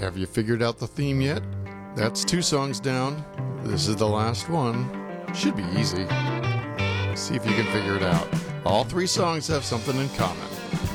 Have you figured out the theme yet? That's 2 songs down. This is the last one. Should be easy. See if you can figure it out. All 3 songs have something in common.